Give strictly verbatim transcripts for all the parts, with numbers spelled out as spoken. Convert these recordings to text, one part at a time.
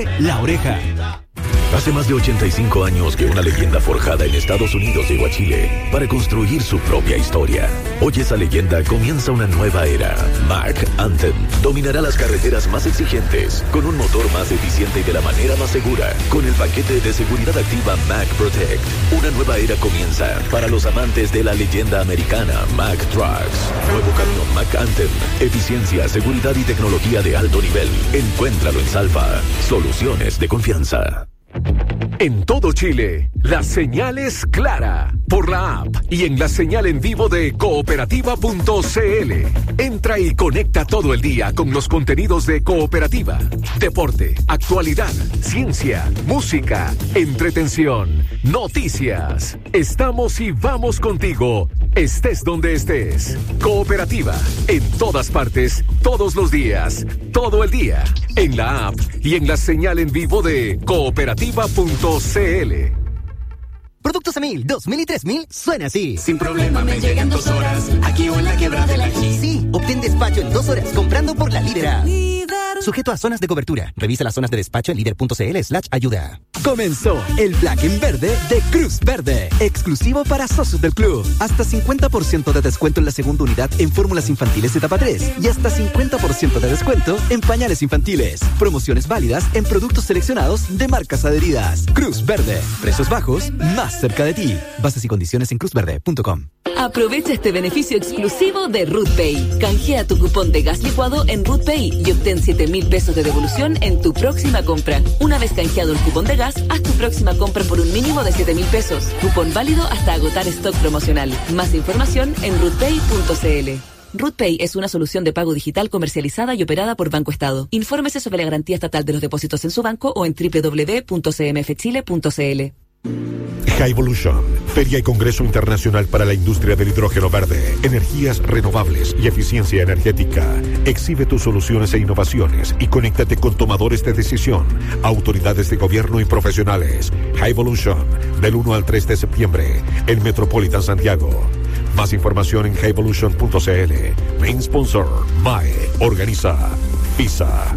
La Oreja. Hace más de ochenta y cinco años que una leyenda forjada en Estados Unidos llegó a Chile para construir su propia historia. Hoy esa leyenda comienza una nueva era. Mack Anthem dominará las carreteras más exigentes con un motor más eficiente y de la manera más segura, con el paquete de seguridad activa Mack Protect. Una nueva era comienza para los amantes de la leyenda americana Mack Trucks. Nuevo camión Mack Anthem. Eficiencia, seguridad y tecnología de alto nivel. Encuéntralo en Salfa. Soluciones de confianza. En todo Chile, la señal es clara por la app y en la señal en vivo de cooperativa punto c l. Entra y conecta todo el día con los contenidos de Cooperativa. Deporte, actualidad, ciencia, música, entretención, noticias. Estamos y vamos contigo, estés donde estés. Cooperativa, en todas partes, todos los días, todo el día. En la app y en la señal en vivo de cooperativa punto c l. Productos Emil dos mil y tres mil suena así. Sin problema me llegan dos horas, aquí o en la quebrada del Ají. Sí, obtén despacho en dos horas comprando por la Líder. Sujeto a zonas de cobertura. Revisa las zonas de despacho en líder punto c l slash ayuda. Comenzó el Black en Verde de Cruz Verde, exclusivo para socios del club. Hasta cincuenta por ciento de descuento en la segunda unidad en fórmulas infantiles etapa tres y hasta cincuenta por ciento de descuento en pañales infantiles. Promociones válidas en productos seleccionados de marcas adheridas. Cruz Verde, precios bajos, más cerca de ti. Bases y condiciones en cruz verde punto com. Aprovecha este beneficio exclusivo de RootPay. Canjea tu cupón de gas licuado en RootPay y obtén siete mil pesos de devolución en tu próxima compra. Una vez canjeado el cupón de gas, haz tu próxima compra por un mínimo de siete mil pesos. Cupón válido hasta agotar stock promocional. Más información en rootpay punto c l. RootPay es una solución de pago digital comercializada y operada por Banco Estado. Infórmese sobre la garantía estatal de los depósitos en su banco o en doble u doble u doble u punto c m f chile punto c l. Highvolution, Feria y Congreso Internacional para la Industria del Hidrógeno Verde, Energías Renovables y Eficiencia Energética. Exhibe tus soluciones e innovaciones y conéctate con tomadores de decisión, autoridades de gobierno y profesionales. Highvolution, del uno al tres de septiembre, en Metropolitan Santiago. Más información en highvolution punto c l. Main sponsor, M A E. Organiza FISA.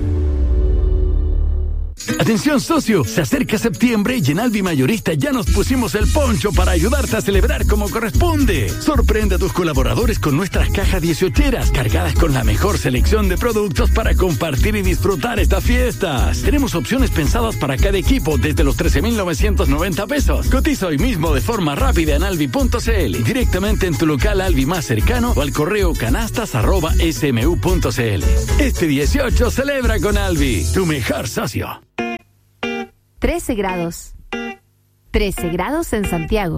Atención socio, se acerca septiembre y en Alvi Mayorista ya nos pusimos el poncho para ayudarte a celebrar como corresponde. Sorprende a tus colaboradores con nuestras cajas dieciocheras cargadas con la mejor selección de productos para compartir y disfrutar estas fiestas. Tenemos opciones pensadas para cada equipo desde los trece mil novecientos noventa pesos. Cotiza hoy mismo de forma rápida en alvi punto c l, directamente en tu local Alvi más cercano o al correo canastas arroba s m u punto c l. Este dieciocho celebra con Alvi, tu mejor socio. trece grados. trece grados en Santiago.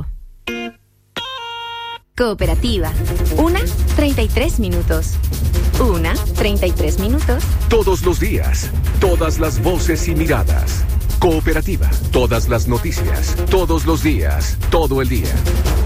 Cooperativa. Una, treinta y tres minutos. Una, treinta y tres minutos. Todos los días, todas las voces y miradas. Cooperativa. Todas las noticias, todos los días, todo el día.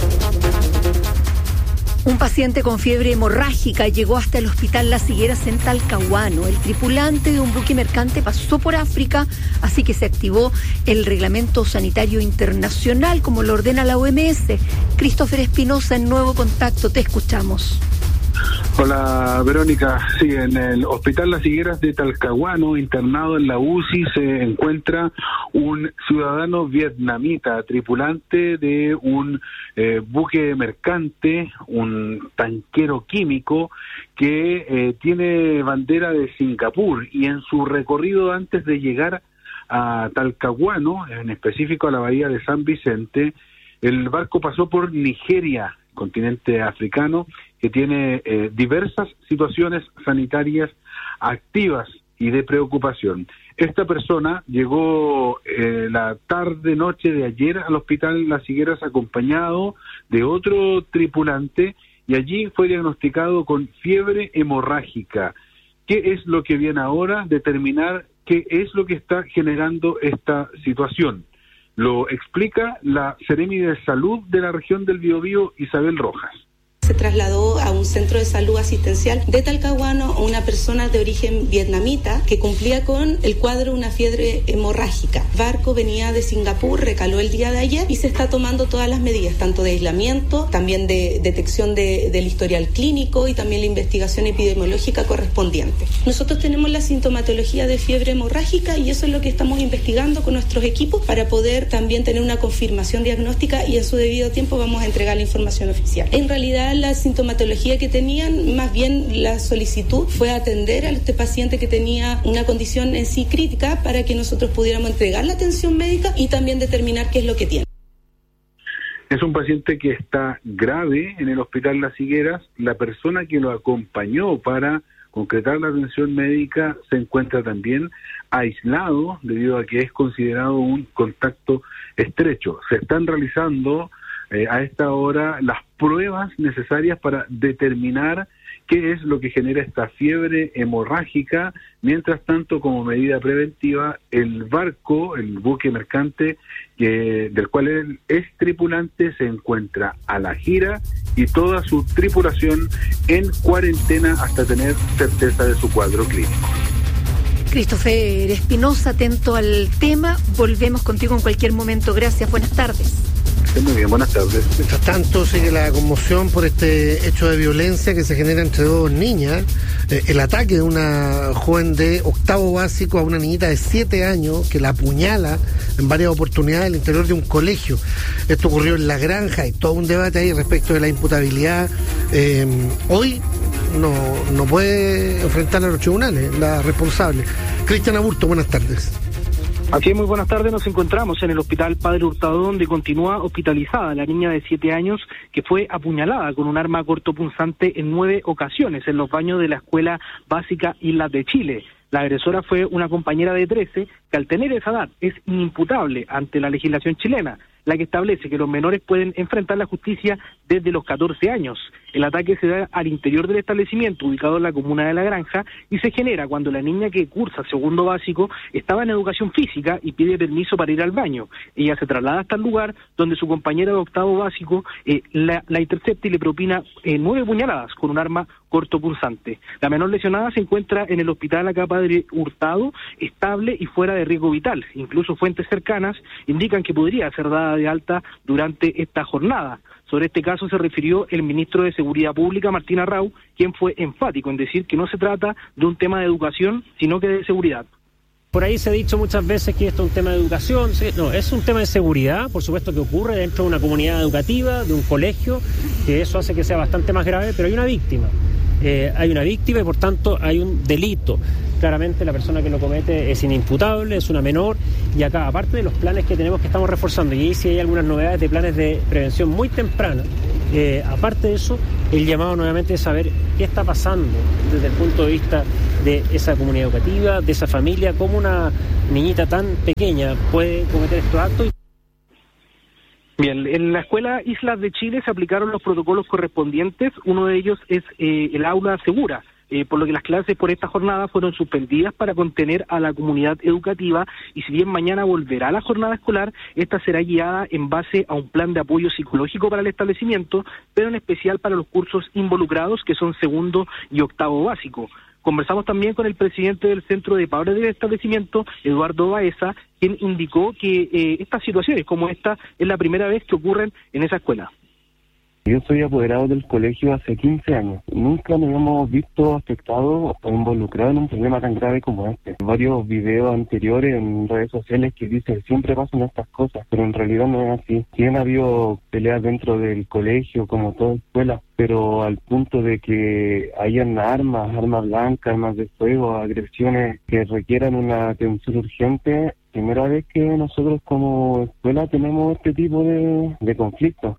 Un paciente con fiebre hemorrágica llegó hasta el hospital Las Higueras en Talcahuano. El tripulante de un buque mercante pasó por África, así que se activó el Reglamento Sanitario Internacional, como lo ordena la O M S. Christopher Espinosa, en Nuevo Contacto, te escuchamos. Hola Verónica, sí, en el Hospital Las Higueras de Talcahuano, internado en la U C I, se encuentra un ciudadano vietnamita, tripulante de un eh, buque mercante, un tanquero químico que eh, tiene bandera de Singapur, y en su recorrido antes de llegar a Talcahuano, en específico a la bahía de San Vicente, el barco pasó por Nigeria, continente africano, que tiene eh, diversas situaciones sanitarias activas y de preocupación. Esta persona llegó eh, la tarde-noche de ayer al hospital Las Higueras acompañado de otro tripulante, y allí fue diagnosticado con fiebre hemorrágica. ¿Qué es lo que viene ahora? Determinar qué es lo que está generando esta situación. Lo explica la Seremi de Salud de la región del Biobío, Isabel Rojas. se trasladó a un centro de salud asistencial de Talcahuano una persona de origen vietnamita que cumplía con el cuadro de una fiebre hemorrágica. El barco venía de Singapur, recaló el día de ayer y se está tomando todas las medidas, tanto de aislamiento, también de detección de, del historial clínico y también la investigación epidemiológica correspondiente. Nosotros tenemos la sintomatología de fiebre hemorrágica y eso es lo que estamos investigando con nuestros equipos para poder también tener una confirmación diagnóstica y en su debido tiempo vamos a entregar la información oficial. En realidad la sintomatología que tenían, más bien la solicitud fue atender a este paciente que tenía una condición en sí crítica para que nosotros pudiéramos entregar la atención médica y también determinar qué es lo que tiene. Es un paciente que está grave en el Hospital Las Higueras. La persona que lo acompañó para concretar la atención médica se encuentra también aislado debido a que es considerado un contacto estrecho. Se están realizando eh, a esta hora las pruebas necesarias para determinar qué es lo que genera esta fiebre hemorrágica. Mientras tanto, como medida preventiva, el barco, el buque mercante que, del cual él es tripulante, se encuentra a la gira y toda su tripulación en cuarentena hasta tener certeza de su cuadro clínico. Christopher Espinosa, atento al tema. Volvemos contigo en cualquier momento. Gracias, buenas tardes. Muy bien, buenas tardes. Mientras tanto, sigue la conmoción por este hecho de violencia que se genera entre dos niñas. Eh, el ataque de una joven de octavo básico a una niñita de siete años que la apuñala en varias oportunidades al interior de un colegio. Esto ocurrió en La Granja, y todo un debate ahí respecto de la imputabilidad. Eh, hoy no, no puede enfrentar a los tribunales la responsable. Cristian Aburto, buenas tardes. Así es, muy buenas tardes. Nos encontramos en el Hospital Padre Hurtado, donde continúa hospitalizada la niña de siete años que fue apuñalada con un arma cortopunzante en nueve ocasiones en los baños de la Escuela Básica Islas de Chile. La agresora fue una compañera de trece que al tener esa edad es inimputable ante la legislación chilena, la que establece que los menores pueden enfrentar la justicia desde los catorce años. El ataque se da al interior del establecimiento, ubicado en la comuna de La Granja, y se genera cuando la niña que cursa segundo básico estaba en educación física y pide permiso para ir al baño. Ella se traslada hasta el lugar donde su compañera de octavo básico eh, la, la intercepta y le propina eh, nueve puñaladas con un arma cortopunzante. La menor lesionada se encuentra en el hospital acá Padre Hurtado, estable y fuera de riesgo vital. Incluso fuentes cercanas indican que podría ser dada de alta durante esta jornada. Sobre este caso se refirió el ministro de Seguridad Pública, Martín Arrau, quien fue enfático en decir que no se trata de un tema de educación, sino que de seguridad. Por ahí se ha dicho muchas veces que esto es un tema de educación. No, es un tema de seguridad, por supuesto, que ocurre dentro de una comunidad educativa, de un colegio, que eso hace que sea bastante más grave, pero hay una víctima. Eh, hay una víctima y por tanto hay un delito. Claramente la persona que lo comete es inimputable, es una menor, y acá, aparte de los planes que tenemos que estamos reforzando, y ahí sí hay algunas novedades de planes de prevención muy temprana, eh, aparte de eso, el llamado nuevamente es saber qué está pasando desde el punto de vista de esa comunidad educativa, de esa familia, cómo una niñita tan pequeña puede cometer estos actos. Bien, en la Escuela Islas de Chile se aplicaron los protocolos correspondientes. Uno de ellos es eh, el aula segura, eh, por lo que las clases por esta jornada fueron suspendidas para contener a la comunidad educativa, y si bien mañana volverá la jornada escolar, esta será guiada en base a un plan de apoyo psicológico para el establecimiento, pero en especial para los cursos involucrados, que son segundo y octavo básico. Conversamos también con el presidente del centro de padres del establecimiento, Eduardo Baeza, quien indicó que eh, estas situaciones como esta es la primera vez que ocurren en esa escuela. Yo soy apoderado del colegio hace quince años. Nunca nos hemos visto afectados o involucrados en un problema tan grave como este. Varios videos anteriores en redes sociales que dicen que siempre pasan estas cosas, pero en realidad no es así. Sí han habido peleas dentro del colegio, como toda escuela, pero al punto de que hayan armas, armas blancas, armas de fuego, agresiones que requieran una atención urgente, primera vez que nosotros como escuela tenemos este tipo de, de conflictos.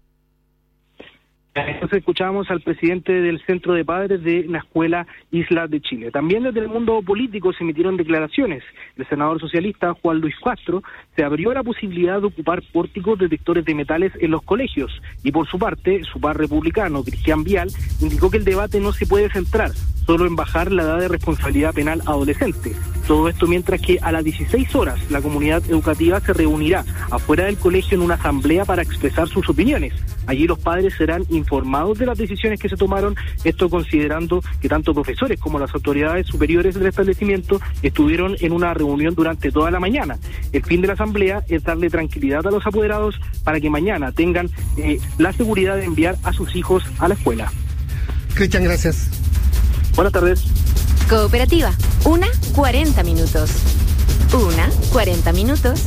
Entonces escuchábamos al presidente del Centro de Padres de la Escuela Islas de Chile. También desde el mundo político se emitieron declaraciones. El senador socialista Juan Luis Castro se abrió la posibilidad de ocupar pórticos detectores de metales en los colegios. Y por su parte, su par republicano, Cristian Vial, indicó que el debate no se puede centrar solo en bajar la edad de responsabilidad penal adolescente. Todo esto mientras que a las dieciséis horas la comunidad educativa se reunirá afuera del colegio en una asamblea para expresar sus opiniones. Allí los padres serán informados de las decisiones que se tomaron, esto considerando que tanto profesores como las autoridades superiores del establecimiento estuvieron en una reunión durante toda la mañana. El fin de la asamblea es darle tranquilidad a los apoderados para que mañana tengan eh, la seguridad de enviar a sus hijos a la escuela. Cristian, gracias. Buenas tardes. Cooperativa, una cuarenta minutos. Una cuarenta minutos.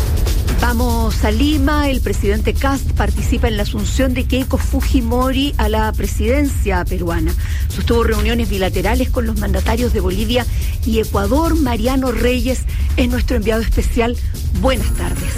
Vamos a Lima. El presidente Kast participa en la asunción de Keiko Fujimori a la presidencia peruana. Sostuvo reuniones bilaterales con los mandatarios de Bolivia y Ecuador. Mariano Reyes es nuestro enviado especial. Buenas tardes.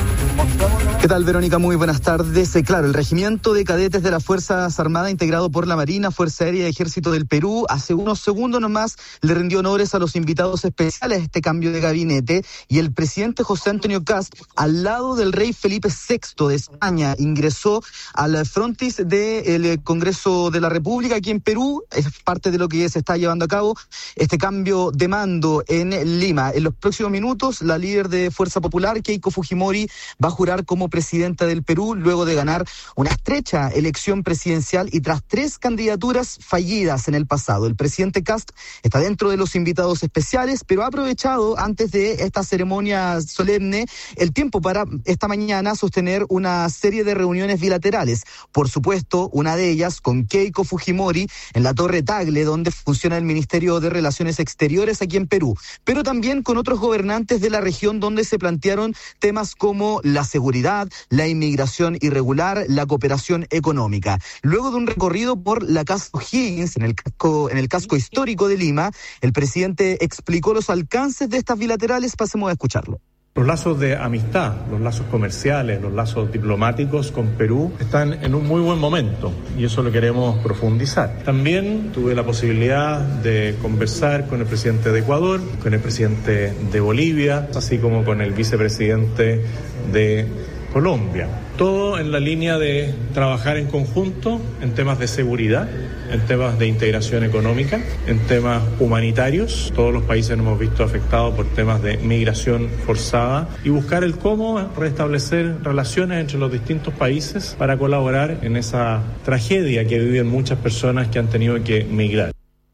¿Qué tal, Verónica? Muy buenas tardes. Eh, claro, el Regimiento de Cadetes de las Fuerzas Armadas, integrado por la Marina, Fuerza Aérea y Ejército del Perú, hace unos segundos nomás le rindió honores a los invitados especiales a este cambio de gabinete, y el presidente José Antonio Kast, al lado del rey Felipe sexto de España, ingresó al frontis del Congreso de la República aquí en Perú. Es parte de lo que se está llevando a cabo este cambio de mando en Lima. En los próximos minutos, la líder de Fuerza Popular, Keiko Fujimori, va a jurar como presidenta del Perú luego de ganar una estrecha elección presidencial y tras tres candidaturas fallidas en el pasado. El presidente Kast está dentro de los invitados especiales, pero ha aprovechado antes de esta ceremonia solemne el tiempo para esta mañana sostener una serie de reuniones bilaterales. Por supuesto, una de ellas con Keiko Fujimori en la Torre Tagle, donde funciona el Ministerio de Relaciones Exteriores aquí en Perú, pero también con otros gobernantes de la región, donde se plantearon temas como la seguridad, la inmigración irregular, la cooperación económica. Luego de un recorrido por la Casa O'Higgins, en el casco, en el casco histórico de Lima, el presidente explicó los alcances de estas bilaterales. Pasemos a escucharlo. Los lazos de amistad, los lazos comerciales, los lazos diplomáticos con Perú están en un muy buen momento y eso lo queremos profundizar. También tuve la posibilidad de conversar con el presidente de Ecuador, con el presidente de Bolivia, así como con el vicepresidente de Colombia. Todo en la línea de trabajar en conjunto en temas de seguridad, en temas de integración económica, en temas humanitarios. Todos los países nos hemos visto afectados por temas de migración forzada y buscar el cómo restablecer relaciones entre los distintos países para colaborar en esa tragedia que viven muchas personas que han tenido que migrar.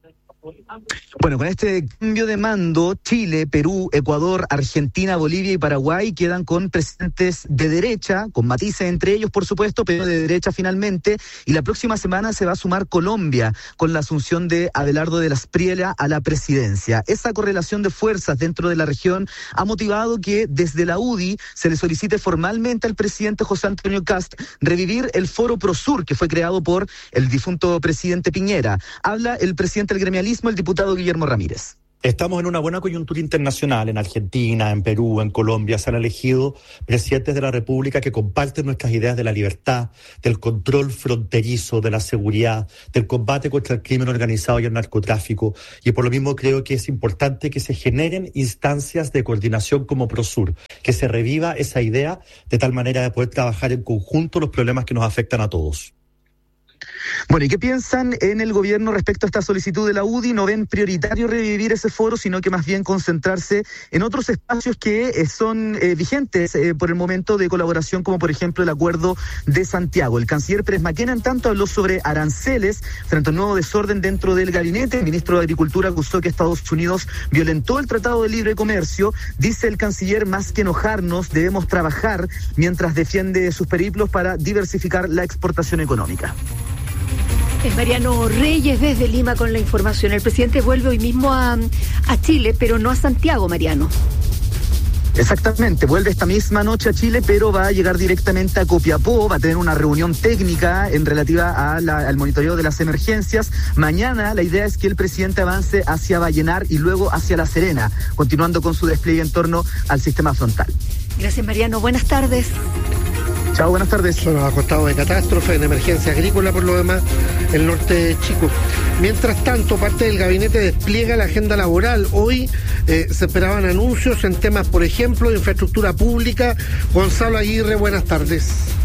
Bueno, con este cambio de mando, Chile, Perú, Ecuador, Argentina, Bolivia y Paraguay quedan con presidentes de derecha, con matices entre ellos, por supuesto, pero de derecha finalmente. Y la próxima semana se va a sumar Colombia con la asunción de Abelardo de la Espriella a la presidencia. Esa correlación de fuerzas dentro de la región ha motivado que desde la U D I se le solicite formalmente al presidente José Antonio Kast revivir el Foro Prosur, que fue creado por el difunto presidente Piñera. Habla el presidente del gremialismo, el diputado Guillermo Ramírez. Estamos en una buena coyuntura internacional, en Argentina, en Perú, en Colombia. Se han elegido presidentes de la República que comparten nuestras ideas de la libertad, del control fronterizo, de la seguridad, del combate contra el crimen organizado y el narcotráfico. Y por lo mismo creo que es importante que se generen instancias de coordinación como Prosur, que se reviva esa idea de tal manera de poder trabajar en conjunto los problemas que nos afectan a todos. Bueno, ¿y qué piensan en el gobierno respecto a esta solicitud de la U D I? No ven prioritario revivir ese foro, sino que más bien concentrarse en otros espacios que eh, son eh, vigentes eh, por el momento de colaboración, como por ejemplo el Acuerdo de Santiago. El canciller Pérez Maquena, en tanto, habló sobre aranceles frente a un nuevo desorden dentro del gabinete. El ministro de Agricultura acusó que Estados Unidos violentó el Tratado de Libre Comercio. Dice el canciller, más que enojarnos, debemos trabajar, mientras defiende sus periplos para diversificar la exportación económica. Es Mariano Reyes desde Lima con la información. El presidente vuelve hoy mismo a, a Chile, pero no a Santiago, Mariano. Exactamente, vuelve esta misma noche a Chile, pero va a llegar directamente a Copiapó, va a tener una reunión técnica en relativa a la, al monitoreo de las emergencias. Mañana la idea es que el presidente avance hacia Vallenar y luego hacia La Serena, continuando con su despliegue en torno al sistema frontal. Gracias, Mariano. Buenas tardes. Chao, buenas tardes. Son los acostados de catástrofe en emergencia agrícola, por lo demás, el norte chico. Mientras tanto, parte del gabinete despliega la agenda laboral. Hoy eh, se esperaban anuncios en temas, por ejemplo, de infraestructura pública. Gonzalo Aguirre, buenas tardes.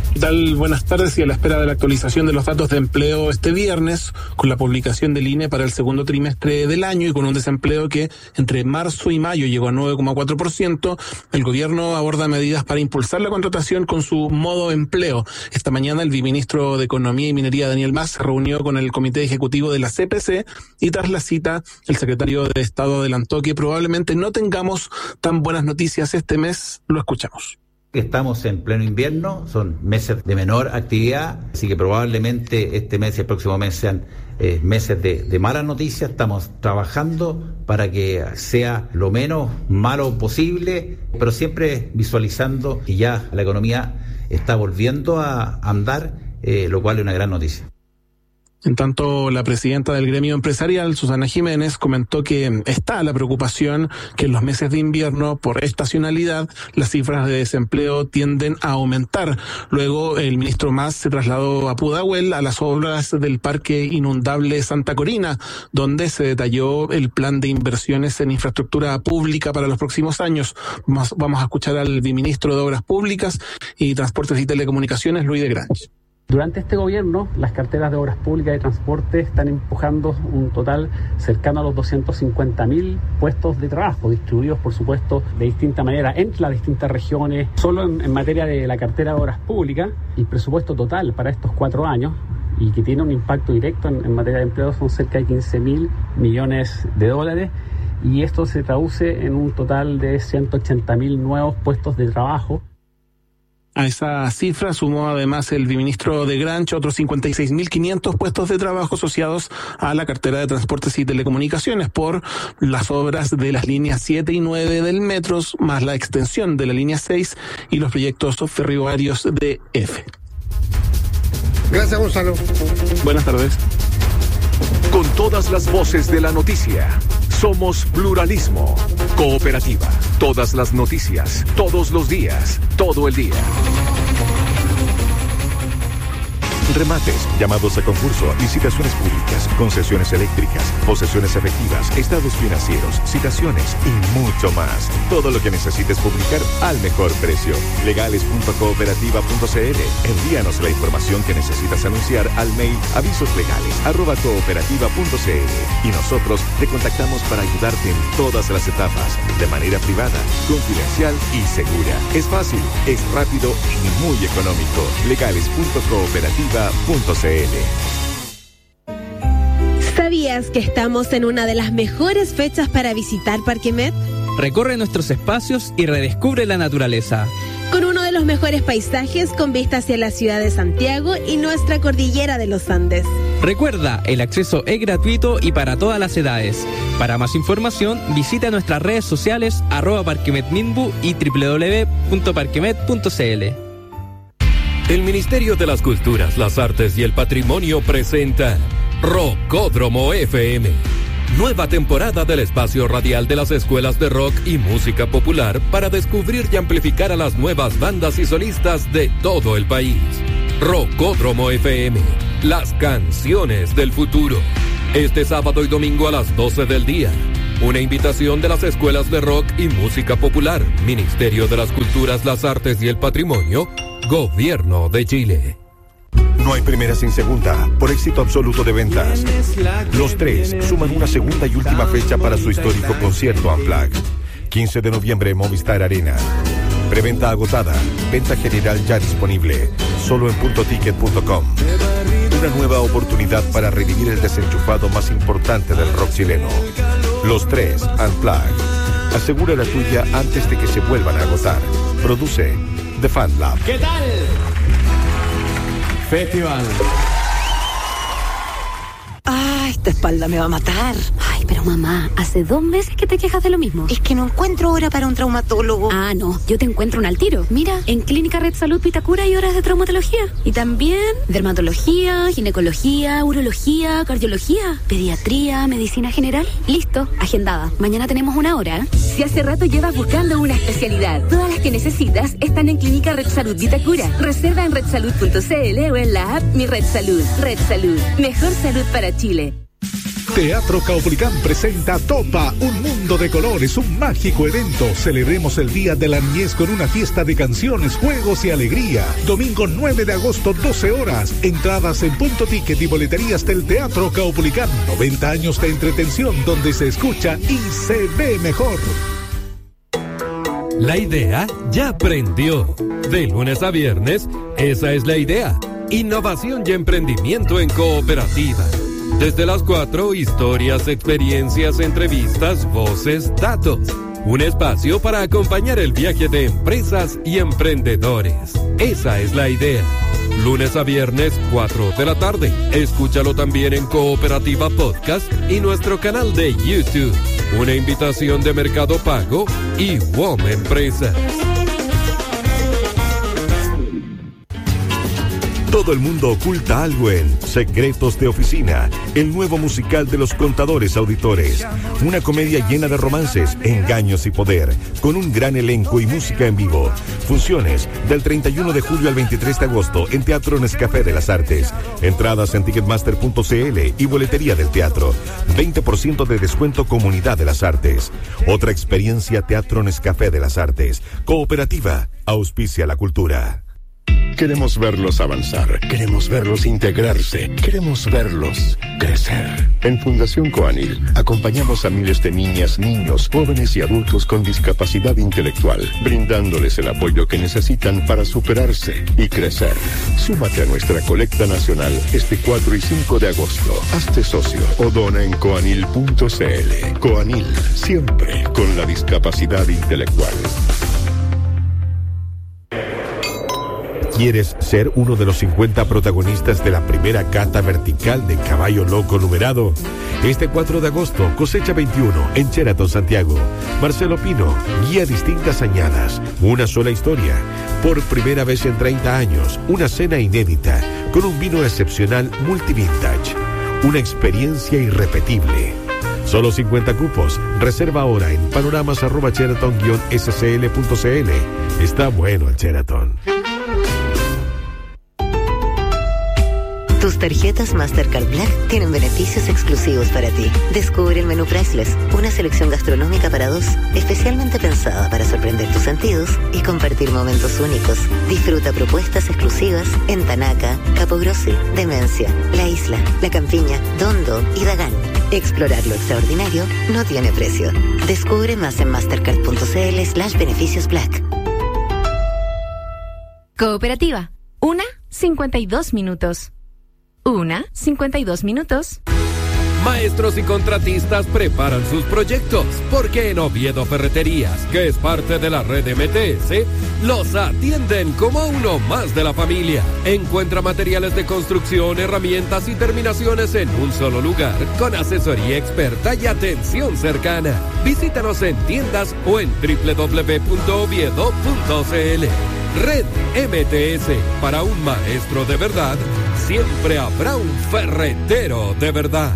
¿Qué tal? Buenas tardes, y a la espera de la actualización de los datos de empleo este viernes, con la publicación del I N E para el segundo trimestre del año y con un desempleo que entre marzo y mayo llegó a nueve coma cuatro por ciento, el gobierno aborda medidas para impulsar la contratación con su modo empleo. Esta mañana el viceministro de Economía y Minería, Daniel Mas, se reunió con el comité ejecutivo de la C P C y tras la cita el secretario de Estado adelantó que probablemente no tengamos tan buenas noticias este mes. Lo escuchamos. Estamos en pleno invierno, son meses de menor actividad, así que probablemente este mes y el próximo mes sean eh, meses de, de malas noticias. Estamos trabajando para que sea lo menos malo posible, pero siempre visualizando que ya la economía está volviendo a andar, eh, lo cual es una gran noticia. En tanto, la presidenta del gremio empresarial, Susana Jiménez, comentó que está la preocupación que en los meses de invierno, por estacionalidad, las cifras de desempleo tienden a aumentar. Luego, el ministro Mas se trasladó a Pudahuel, a las obras del Parque Inundable Santa Corina, donde se detalló el plan de inversiones en infraestructura pública para los próximos años. Vamos, vamos a escuchar al viceministro de Obras Públicas y Transportes y Telecomunicaciones, Luis de Grange. Durante este gobierno, las carteras de obras públicas y transporte están empujando un total cercano a los doscientos cincuenta mil puestos de trabajo, distribuidos, por supuesto, de distinta manera entre las distintas regiones. Solo en, en materia de la cartera de obras públicas, el presupuesto total para estos cuatro años, y que tiene un impacto directo en, en materia de empleo, son cerca de quince mil millones de dólares, y esto se traduce en un total de ciento ochenta mil nuevos puestos de trabajo. A esa cifra sumó además el viceministro de Granch otros cincuenta y seis mil quinientos puestos de trabajo asociados a la cartera de Transportes y Telecomunicaciones por las obras de las líneas siete y nueve del metro, más la extensión de la línea seis y los proyectos ferroviarios de F. Gracias, Gonzalo. Buenas tardes. Con todas las voces de la noticia. Somos Pluralismo. Cooperativa. Todas las noticias. Todos los días. Todo el día. Remates, llamados a concurso, licitaciones públicas, concesiones eléctricas, posesiones efectivas, estados financieros, citaciones y mucho más. Todo lo que necesites publicar al mejor precio. legales punto cooperativa punto c l. Envíanos la información que necesitas anunciar al mail avisoslegales arroba cooperativa punto c l y nosotros te contactamos para ayudarte en todas las etapas, de manera privada, confidencial y segura. Es fácil, es rápido y muy económico. legales punto cooperativa punto c l. ¿Sabías que estamos en una de las mejores fechas para visitar Parque Met? Recorre nuestros espacios y redescubre la naturaleza. Con uno de los mejores paisajes con vista hacia la ciudad de Santiago y nuestra cordillera de los Andes. Recuerda, el acceso es gratuito y para todas las edades. Para más información, visita nuestras redes sociales arroba parquemetminbu y doble u doble u doble u punto parquemet punto c l. El Ministerio de las Culturas, las Artes y el Patrimonio presenta Rockódromo F M. Nueva temporada del espacio radial de las escuelas de rock y música popular para descubrir y amplificar a las nuevas bandas y solistas de todo el país. Rockódromo F M, las canciones del futuro. Este sábado y domingo a las doce del día. Una invitación de las escuelas de rock y música popular, Ministerio de las Culturas, las Artes y el Patrimonio, Gobierno de Chile. No hay primera sin segunda, por éxito absoluto de ventas. Los Tres suman una segunda y última fecha para su histórico concierto Unplugged. quince de noviembre, Movistar Arena. Preventa agotada, venta general ya disponible, solo en punto ticket punto com. Una nueva oportunidad para revivir el desenchufado más importante del rock chileno. Los Tres Unplugged. Asegura la tuya antes de que se vuelvan a agotar. Produce The Fan Lab. ¿Qué tal? Festival. Ah, esta espalda me va a matar. Ay, pero mamá, hace dos meses que te quejas de lo mismo. Es que no encuentro hora para un traumatólogo. Ah, no, yo te encuentro un al tiro. Mira, en Clínica Red Salud Vitacura hay horas de traumatología. Y también dermatología, ginecología, urología, cardiología, pediatría, medicina general. Listo, agendada. Mañana tenemos una hora, ¿eh? Si hace rato llevas buscando una especialidad, todas las que necesitas están en Clínica Red Salud Vitacura. Reserva en red salud punto c l o en la app Mi Red Salud. Red Salud, mejor salud para Chile. Teatro Caupolicán presenta Topa, un mundo de colores, un mágico evento. Celebremos el Día de la Niñez con una fiesta de canciones, juegos y alegría. Domingo nueve de agosto, doce horas. Entradas en Punto Ticket y boleterías del Teatro Caupolicán. noventa años de entretención donde se escucha y se ve mejor. La idea ya prendió. De lunes a viernes, esa es la idea. Innovación y emprendimiento en cooperativa. Desde las cuatro, historias, experiencias, entrevistas, voces, datos. Un espacio para acompañar el viaje de empresas y emprendedores. Esa es la idea. Lunes a viernes, cuatro de la tarde. Escúchalo también en Cooperativa Podcast y nuestro canal de YouTube. Una invitación de Mercado Pago y W O M Empresas. Todo el mundo oculta algo en Secretos de Oficina, el nuevo musical de los contadores auditores. Una comedia llena de romances, engaños y poder, con un gran elenco y música en vivo. Funciones del treinta y uno de julio al veintitrés de agosto en Teatro Nescafé de las Artes. Entradas en ticketmaster punto c l y boletería del teatro. veinte por ciento de descuento Comunidad de las Artes. Otra experiencia Teatro Nescafé de las Artes. Cooperativa, auspicia la cultura. Queremos verlos avanzar, queremos verlos integrarse, queremos verlos crecer. En Fundación Coanil acompañamos a miles de niñas, niños, jóvenes y adultos con discapacidad intelectual, brindándoles el apoyo que necesitan para superarse y crecer. Súmate a nuestra colecta nacional este cuatro y cinco de agosto. Hazte socio o dona en coanil punto c l. Coanil, siempre con la discapacidad intelectual. ¿Quieres ser uno de los cincuenta protagonistas de la primera cata vertical de caballo loco numerado? Este cuatro de agosto, cosecha veintiuno, en Sheraton, Santiago. Marcelo Pino guía distintas añadas, una sola historia. Por primera vez en treinta años, una cena inédita, con un vino excepcional multivintage. Una experiencia irrepetible. Solo cincuenta cupos. Reserva ahora en panoramas arroba sheraton guion s c l punto c l. Está bueno el Sheraton. Tus tarjetas Mastercard Black tienen beneficios exclusivos para ti. Descubre el menú Priceless, una selección gastronómica para dos, especialmente pensada para sorprender tus sentidos y compartir momentos únicos. Disfruta propuestas exclusivas en Tanaca, Capogrossi, Demencia, La Isla, La Campiña, Dondo y Dagán. Explorar lo extraordinario no tiene precio. Descubre más en mastercard punto c l slash beneficios black. Cooperativa, una cincuenta y dos minutos. Una, cincuenta y dos minutos. Maestros y contratistas preparan sus proyectos, porque en Oviedo Ferreterías, que es parte de la red M T S, los atienden como uno más de la familia. Encuentra materiales de construcción, herramientas y terminaciones en un solo lugar, con asesoría experta y atención cercana. Visítanos en tiendas o en doble u doble u doble u punto oviedo punto c l. Red M T S, para un maestro de verdad, siempre habrá un ferretero de verdad.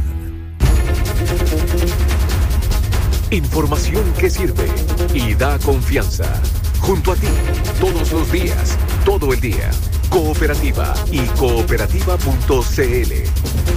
Información que sirve y da confianza. Junto a ti, todos los días, todo el día. Cooperativa y cooperativa punto c l.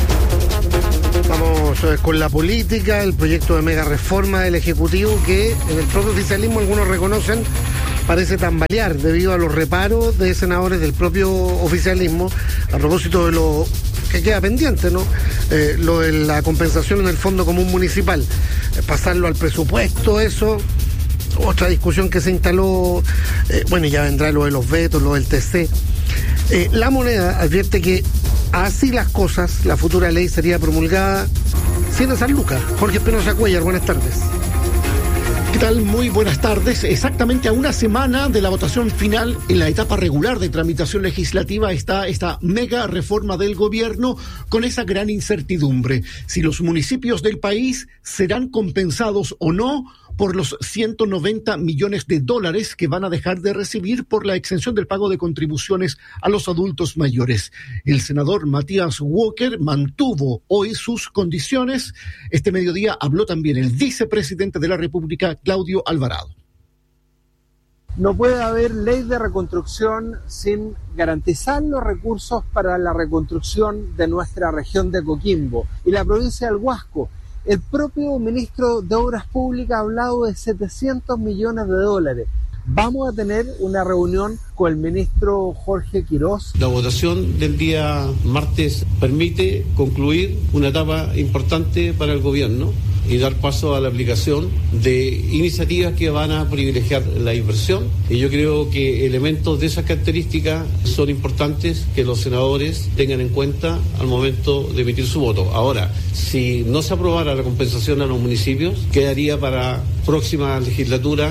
Vamos con la política, el proyecto de mega reforma del Ejecutivo que en el propio oficialismo algunos reconocen parece tambalear debido a los reparos de senadores del propio oficialismo a propósito de lo que queda pendiente, ¿no? Eh, lo de la compensación en el Fondo Común Municipal, eh, pasarlo al presupuesto, eso, otra discusión que se instaló, eh, bueno, y ya vendrá lo de los vetos, lo del T C. Eh, la Moneda advierte que así las cosas, la futura ley sería promulgada sin esas lucas. Jorge Espinosa Cuellar, buenas tardes. ¿Qué tal? Muy buenas tardes. Exactamente a una semana de la votación final en la etapa regular de tramitación legislativa está esta mega reforma del gobierno con esa gran incertidumbre. Si los municipios del país serán compensados o no por los ciento noventa millones de dólares que van a dejar de recibir por la exención del pago de contribuciones a los adultos mayores. El senador Matías Walker mantuvo hoy sus condiciones. Este mediodía habló también el vicepresidente de la República, Claudio Alvarado. No puede haber ley de reconstrucción sin garantizar los recursos para la reconstrucción de nuestra región de Coquimbo y la provincia del Huasco. El propio ministro de Obras Públicas ha hablado de setecientos millones de dólares. Vamos a tener una reunión con el ministro Jorge Quirós. La votación del día martes permite concluir una etapa importante para el gobierno y dar paso a la aplicación de iniciativas que van a privilegiar la inversión. Y yo creo que elementos de esas características son importantes que los senadores tengan en cuenta al momento de emitir su voto. Ahora, si no se aprobara la compensación a los municipios, quedaría para próxima legislatura.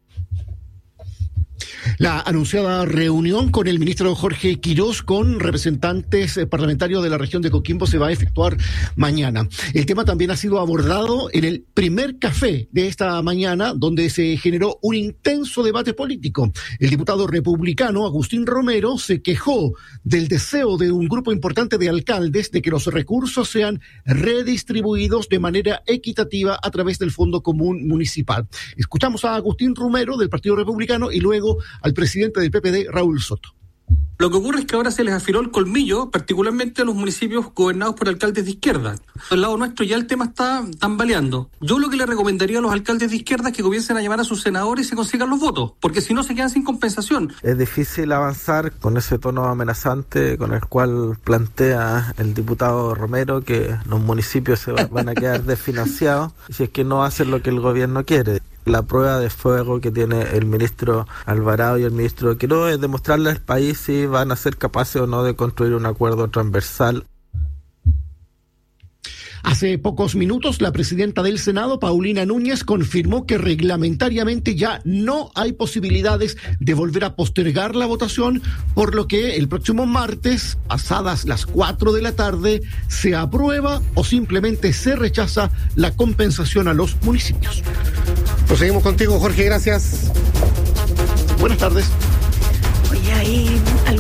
La anunciada reunión con el ministro Jorge Quirós con representantes parlamentarios de la región de Coquimbo se va a efectuar mañana. El tema también ha sido abordado en el primer café de esta mañana, donde se generó un intenso debate político. El diputado republicano Agustín Romero se quejó del deseo de un grupo importante de alcaldes de que los recursos sean redistribuidos de manera equitativa a través del Fondo Común Municipal. Escuchamos a Agustín Romero del Partido Republicano y luego al presidente del P P D, Raúl Soto. Lo que ocurre es que ahora se les afiló el colmillo, particularmente a los municipios gobernados por alcaldes de izquierda. Del lado nuestro ya el tema está tambaleando. Yo lo que le recomendaría a los alcaldes de izquierda es que comiencen a llamar a sus senadores y se consigan los votos, porque si no se quedan sin compensación. Es difícil avanzar con ese tono amenazante con el cual plantea el diputado Romero que los municipios se van a quedar desfinanciados si es que no hacen lo que el gobierno quiere. La prueba de fuego que tiene el ministro Alvarado y el ministro Quirós es demostrarle al país si van a ser capaces o no de construir un acuerdo transversal. Hace pocos minutos, la presidenta del Senado, Paulina Núñez, confirmó que reglamentariamente ya no hay posibilidades de volver a postergar la votación, por lo que el próximo martes, pasadas las cuatro de la tarde, se aprueba o simplemente se rechaza la compensación a los municipios. Proseguimos contigo, Jorge, gracias. Buenas tardes. Hoy hay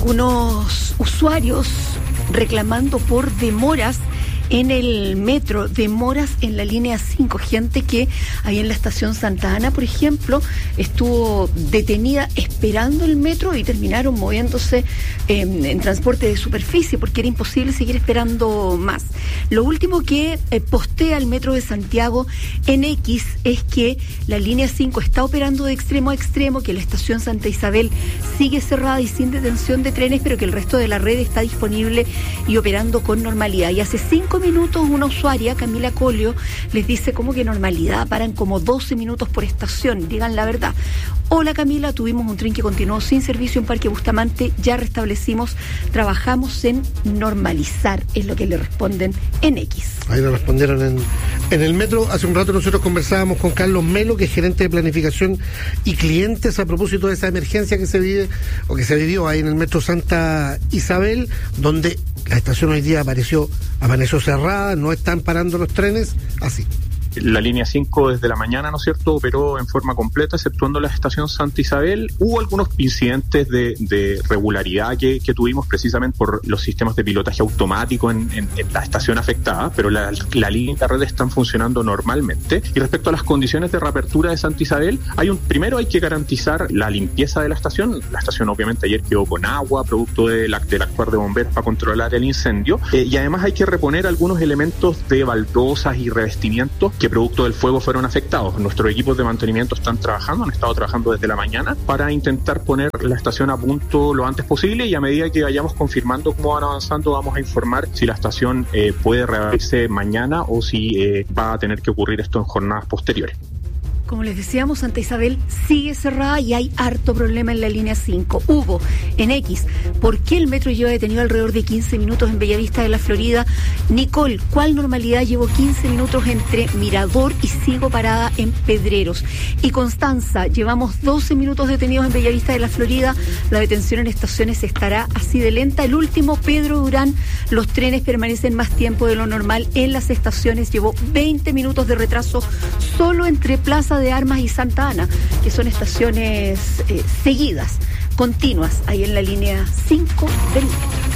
algunos usuarios reclamando por demoras en el metro, demoras en la línea cinco, gente que ahí en la estación Santa Ana, por ejemplo, estuvo detenida esperando el metro y terminaron moviéndose eh, en transporte de superficie porque era imposible seguir esperando más. Lo último que eh, postea el Metro de Santiago en X es que la línea cinco está operando de extremo a extremo, que la estación Santa Isabel sigue cerrada y sin detención de trenes, pero que el resto de la red está disponible y operando con normalidad. Y hace cinco minutos una usuaria, Camila Colio, les dice como que normalidad, paran como doce minutos por estación, digan la verdad. Hola Camila, tuvimos un tren que continuó sin servicio en Parque Bustamante, ya restablecimos, trabajamos en normalizar, es lo que le responden en X. Ahí lo respondieron en, en el metro. Hace un rato nosotros conversábamos con Carlos Melo, que es gerente de planificación y clientes, a propósito de esa emergencia que se vive o que se vivió ahí en el metro Santa Isabel, donde la estación hoy día apareció, amaneció cerrada, no están parando los trenes, así. La línea cinco desde la mañana, ¿no es cierto?, operó en forma completa, exceptuando la estación Santa Isabel. Hubo algunos incidentes de, de regularidad que, que tuvimos precisamente por los sistemas de pilotaje automático en, en, en la estación afectada, pero la, la línea y la red están funcionando normalmente. Y respecto a las condiciones de reapertura de Santa Isabel, hay un primero hay que garantizar la limpieza de la estación. La estación obviamente ayer quedó con agua, producto de la, del actuar de bomberos para controlar el incendio, eh, y además hay que reponer algunos elementos de baldosas y revestimientos que producto del fuego fueron afectados. Nuestros equipos de mantenimiento están trabajando, han estado trabajando desde la mañana para intentar poner la estación a punto lo antes posible, y a medida que vayamos confirmando cómo van avanzando vamos a informar si la estación eh, puede reabrirse mañana o si eh, va a tener que ocurrir esto en jornadas posteriores. Como les decíamos, Santa Isabel sigue cerrada y hay harto problema en la línea cinco. Hugo, en X, ¿por qué el metro lleva detenido alrededor de quince minutos en Bellavista de la Florida? Nicole, ¿cuál normalidad llevo quince minutos entre Mirador y sigo parada en Pedreros? Y Constanza, llevamos doce minutos detenidos en Bellavista de la Florida, la detención en estaciones estará así de lenta. El último, Pedro Durán, los trenes permanecen más tiempo de lo normal en las estaciones, llevó veinte minutos de retraso solo entre Plaza de Armas y Santa Ana, que son estaciones eh, seguidas, continuas, ahí en la línea cinco del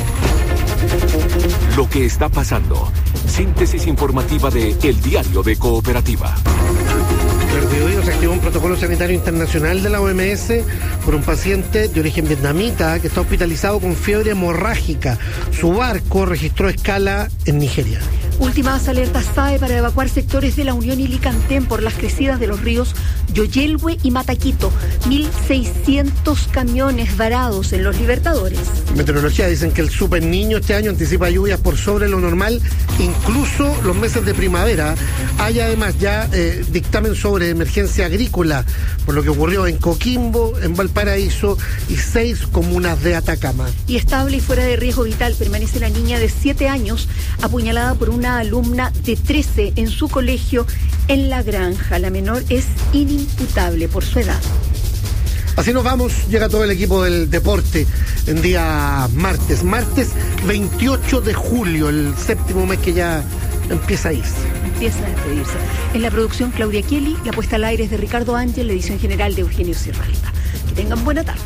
metro. Lo que está pasando. Síntesis informativa de El Diario de Cooperativa. Perdido, se activó un protocolo sanitario internacional de la O M S por un paciente de origen vietnamita que está hospitalizado con fiebre hemorrágica. Su barco registró escala en Nigeria. Últimas alertas S A E para evacuar sectores de La Unión y Licantén por las crecidas de los ríos Yoyelhue y Mataquito. mil seiscientos camiones varados en los Libertadores. Meteorología dicen que el Super Niño este año anticipa lluvias por sobre lo normal, incluso los meses de primavera. Hay además ya eh, dictamen sobre emergencia agrícola por lo que ocurrió en Coquimbo, en Valparaíso y seis comunas de Atacama. Y estable y fuera de riesgo vital permanece la niña de siete años apuñalada por una alumna de trece en su colegio en La Granja. La menor es inimputable por su edad. Así nos vamos, llega todo el equipo del deporte en día martes, martes veintiocho de julio, el séptimo mes que ya empieza a irse. Empieza a despedirse. En la producción Claudia Kelly, la puesta al aire es de Ricardo Ángel, la edición general de Eugenio Sierralta. Que tengan buena tarde.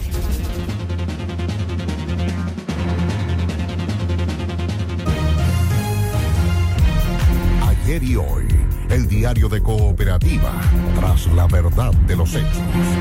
Ayer y hoy, el diario de Cooperativa, tras la verdad de los hechos.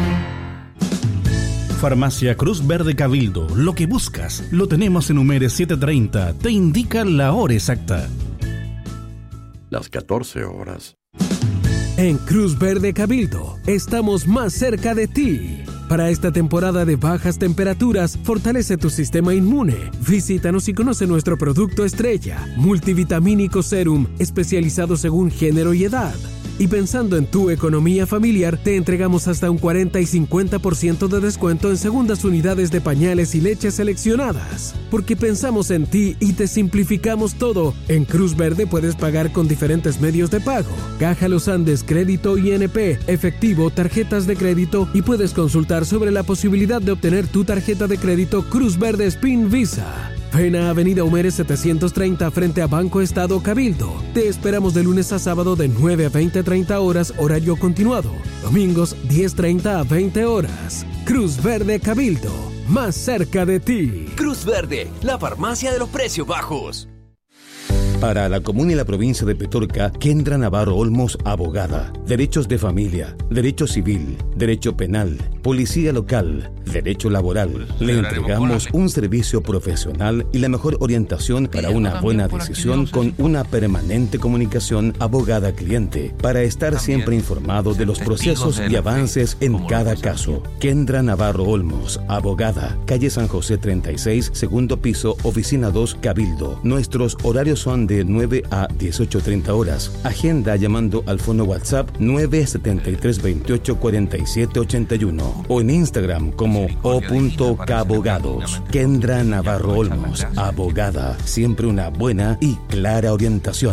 Farmacia Cruz Verde Cabildo. Lo que buscas lo tenemos en Humeres siete treinta. Te indica la hora exacta. Las catorce horas. En Cruz Verde Cabildo estamos más cerca de ti. Para esta temporada de bajas temperaturas, fortalece tu sistema inmune. Visítanos y conoce nuestro producto estrella, Multivitamínico Serum, especializado según género y edad. Y pensando en tu economía familiar, te entregamos hasta un cuarenta y cincuenta por ciento de descuento en segundas unidades de pañales y leches seleccionadas. Porque pensamos en ti y te simplificamos todo. En Cruz Verde puedes pagar con diferentes medios de pago. Caja Los Andes, crédito I N P, efectivo, tarjetas de crédito y puedes consultar sobre la posibilidad de obtener tu tarjeta de crédito Cruz Verde Spin Visa. Ven a Avenida Humeres setecientos treinta frente a Banco Estado Cabildo. Te esperamos de lunes a sábado de nueve a veinte treinta horas, horario continuado. Domingos diez treinta a veinte horas. Cruz Verde Cabildo, más cerca de ti. Cruz Verde, la farmacia de los precios bajos. Para la comuna y la provincia de Petorca, Kendra Navarro Olmos, abogada. Derechos de familia, derecho civil, derecho penal, policía local, derecho laboral. Le entregamos un servicio profesional y la mejor orientación para una buena decisión con una permanente comunicación abogada-cliente para estar siempre informado de los procesos y avances en cada caso. Kendra Navarro Olmos, abogada. Calle San José treinta y seis, segundo piso, oficina dos, Cabildo. Nuestros horarios son de nueve a dieciocho treinta horas. Agenda llamando al fono WhatsApp nueve setenta y tres veintiocho cuarenta y siete ochenta y uno o en Instagram como o.cabogados. Kendra Navarro Olmos, abogada. Siempre una buena y clara orientación.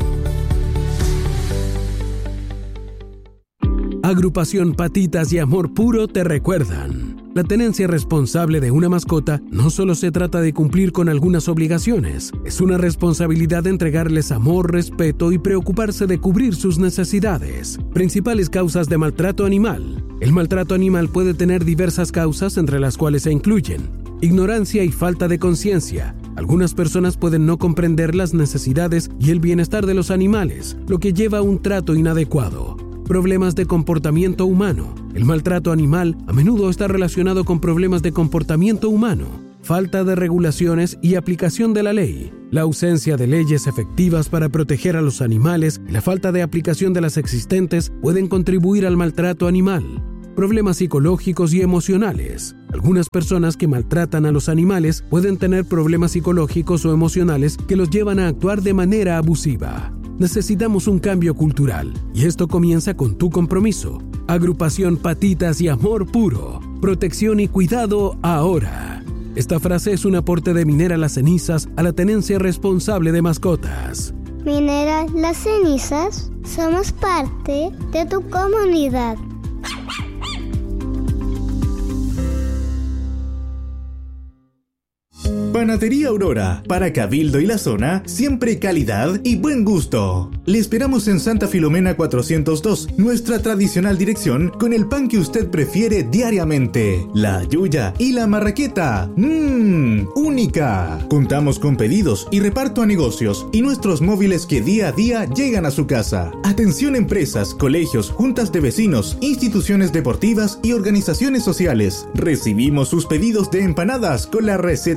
Agrupación Patitas y Amor Puro te recuerdan. La tenencia responsable de una mascota no solo se trata de cumplir con algunas obligaciones, es una responsabilidad de entregarles amor, respeto y preocuparse de cubrir sus necesidades. Principales causas de maltrato animal. El maltrato animal puede tener diversas causas, entre las cuales se incluyen ignorancia y falta de conciencia. Algunas personas pueden no comprender las necesidades y el bienestar de los animales, lo que lleva a un trato inadecuado. Problemas de comportamiento humano. El maltrato animal a menudo está relacionado con problemas de comportamiento humano, falta de regulaciones y aplicación de la ley. La ausencia de leyes efectivas para proteger a los animales y la falta de aplicación de las existentes pueden contribuir al maltrato animal. Problemas psicológicos y emocionales. Algunas personas que maltratan a los animales pueden tener problemas psicológicos o emocionales que los llevan a actuar de manera abusiva. Necesitamos un cambio cultural y esto comienza con tu compromiso. Agrupación Patitas y Amor Puro. Protección y cuidado ahora. Esta frase es un aporte de Minera Las Cenizas a la tenencia responsable de mascotas. Minera Las Cenizas, somos parte de tu comunidad. Panadería Aurora, para Cabildo y la zona, siempre calidad y buen gusto. Le esperamos en Santa Filomena cuatrocientos dos, nuestra tradicional dirección con el pan que usted prefiere diariamente, la yuya y la marraqueta. ¡Mmm! ¡Única! Contamos con pedidos y reparto a negocios y nuestros móviles que día a día llegan a su casa. Atención empresas, colegios, juntas de vecinos, instituciones deportivas y organizaciones sociales. Recibimos sus pedidos de empanadas con la receta auténtica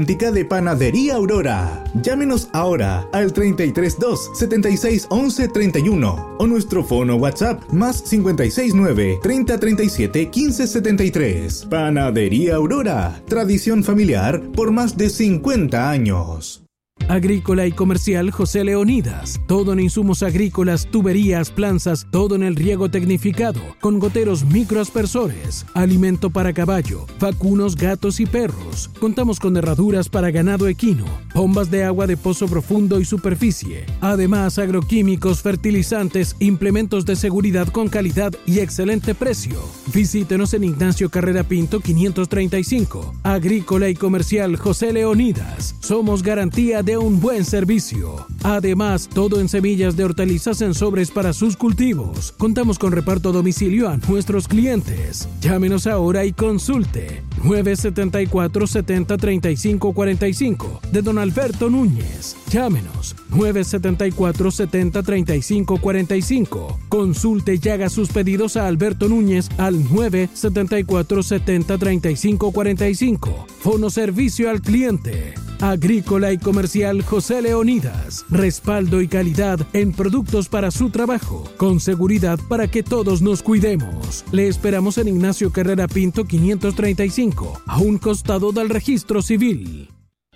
auténtica de Panadería Aurora. Llámenos ahora al treinta y tres dos, setenta y seis, once, treinta y uno o nuestro fono WhatsApp más cincuenta y seis nueve, treinta, treinta y siete, quince, setenta y tres. Panadería Aurora, tradición familiar por más de cincuenta años. Agrícola y Comercial José Leonidas. Todo en insumos agrícolas, tuberías, planzas, todo en el riego tecnificado, con goteros microaspersores, alimento para caballo, vacunos, gatos y perros. Contamos con herraduras para ganado equino, bombas de agua de pozo profundo y superficie. Además, agroquímicos, fertilizantes, implementos de seguridad con calidad y excelente precio. Visítenos en Ignacio Carrera Pinto quinientos treinta y cinco. Agrícola y Comercial José Leonidas. Somos garantía de un buen servicio. Además, todo en semillas de hortalizas en sobres para sus cultivos. Contamos con reparto a domicilio a nuestros clientes. Llámenos ahora y consulte. nueve setenta y cuatro, setenta, treinta y cinco cuarenta y cinco de Don Alberto Núñez. Llámenos nueve setenta y cuatro, setenta, treinta y cinco cuarenta y cinco. Consulte y haga sus pedidos a Alberto Núñez al nueve setenta y cuatro, setenta, treinta y cinco cuarenta y cinco. Fono Servicio al Cliente. Agrícola y Comercial José Leonidas. Respaldo y calidad en productos para su trabajo. Con seguridad para que todos nos cuidemos. Le esperamos en Ignacio Carrera Pinto quinientos treinta y cinco, a un costado del registro civil.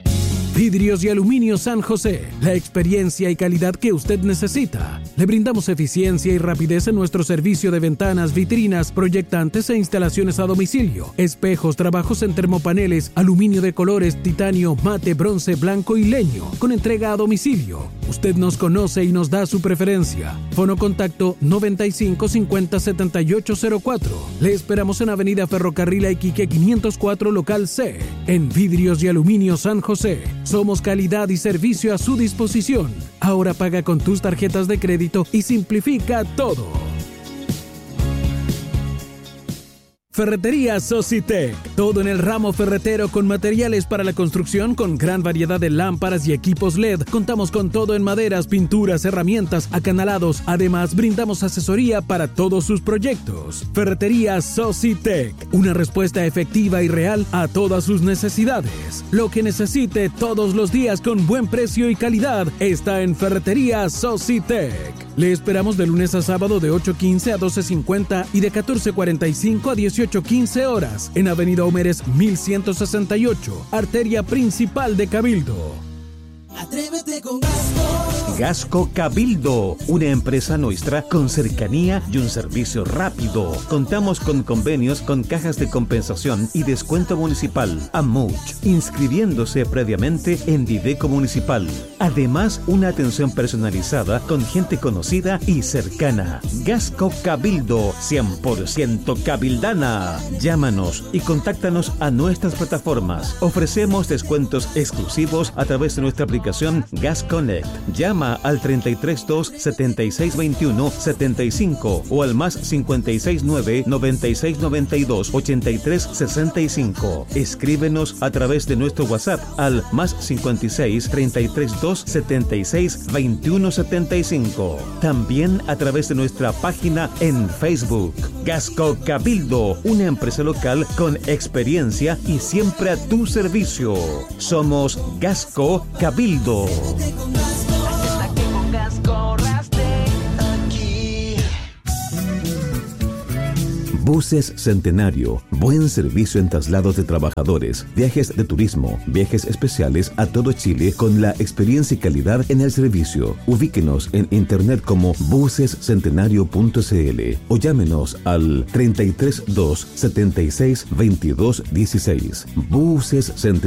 Vidrios y Aluminio San José, la experiencia y calidad que usted necesita. Le brindamos eficiencia y rapidez en nuestro servicio de ventanas, vitrinas, proyectantes e instalaciones a domicilio, espejos, trabajos en termopaneles, aluminio de colores, titanio, mate, bronce, blanco y leño, con entrega a domicilio. Usted nos conoce y nos da su preferencia. Fono contacto noventa y cinco, cincuenta, setenta y ocho cero cuatro. Le esperamos en Avenida Ferrocarril a Iquique quinientos cuatro, local C. En Vidrios y Aluminio San José. Somos calidad y servicio a su disposición. Ahora paga con tus tarjetas de crédito y simplifica todo. Ferretería Socitec. Todo en el ramo ferretero con materiales para la construcción con gran variedad de lámparas y equipos L E D. Contamos con todo en maderas, pinturas, herramientas, acanalados. Además, brindamos asesoría para todos sus proyectos. Ferretería Socitec. Una respuesta efectiva y real a todas sus necesidades. Lo que necesite todos los días con buen precio y calidad está en Ferretería Socitec. Le esperamos de lunes a sábado de ocho quince a doce cincuenta y de catorce cuarenta y cinco a dieciocho quince horas en Avenida Homeres mil ciento sesenta y ocho, arteria principal de Cabildo. Atrévete con Gasco. Gasco Cabildo, una empresa nuestra con cercanía y un servicio rápido. Contamos con convenios con cajas de compensación y descuento municipal, Amuch, inscribiéndose previamente en Dideco Municipal. Además, una atención personalizada con gente conocida y cercana. Gasco Cabildo, cien por ciento cabildana. Llámanos y contáctanos a nuestras plataformas. Ofrecemos descuentos exclusivos a través de nuestra aplicación Gas Connect. Llama al treinta y tres dos, setenta y seis veintiuno, setenta y cinco o al más cincuenta y seis nueve, noventa y seis noventa y dos, ochenta y tres sesenta y cinco. Escríbenos a través de nuestro WhatsApp al más cincuenta y seis, treinta y tres dos, setenta y seis veintiuno setenta y cinco. También a través de nuestra página en Facebook. Gasco Cabildo, una empresa local con experiencia y siempre a tu servicio. Somos Gasco Cabildo. Buses Centenario, buen servicio en traslados de trabajadores, viajes de turismo, viajes especiales a todo Chile con la experiencia y calidad en el servicio. Ubíquenos en internet como buses centenario punto c l o llámenos al treinta y tres dos, setenta y seis veintidós dieciséis. Buses Centenario.